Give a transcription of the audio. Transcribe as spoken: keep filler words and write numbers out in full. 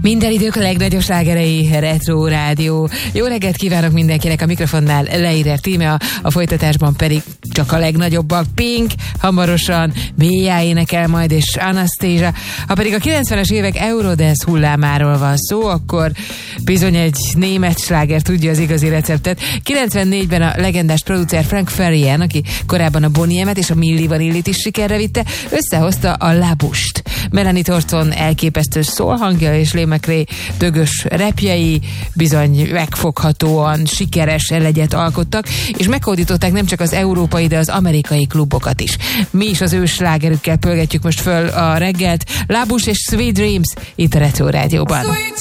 Minden idők a legnagyobb slágerei, Retro Rádió. Jó reggelt kívánok mindenkinek, a mikrofonnál Leider Tíme, a, a folytatásban pedig csak a legnagyobbak. Pink hamarosan Mélyá énekel majd, és Anastasia. Ha pedig a kilencvenes évek Eurodance hullámáról van szó, akkor bizony egy német sláger tudja az igazi receptet. kilencvennégyben a legendás producer Frank Farian, aki korábban a Boney M-et és a Milli Vanillit is sikerre vitte, összehozta a La Bouche-t. Melanie Thornton elképesztő szólhangja és Lee McRae dögös repjei bizony megfoghatóan sikeres elegyet alkottak, és meghódították nem csak az európai, de az amerikai klubokat is. Mi is az ő slágerükkel pörgetjük most föl a reggelt. La Bouche és Sweet Dreams itt a Retro Rádióban.